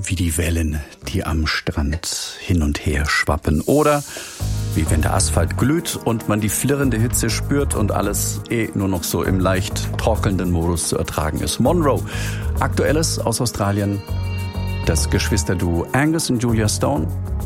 wie die Wellen, die am Strand hin und her schwappen. Oder wie wenn der Asphalt glüht und man die flirrende Hitze spürt und alles nur noch so im leicht torkelnden Modus zu ertragen ist. Monroe, Aktuelles aus Australien. Das Geschwisterduo Angus und Julia Stone